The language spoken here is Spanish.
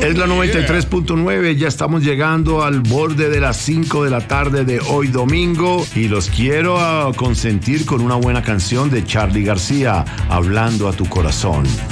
Es la 93.9, ya estamos llegando al borde de las 5 de la tarde de hoy domingo y los quiero consentir con una buena canción de Charly García, Hablando a tu corazón.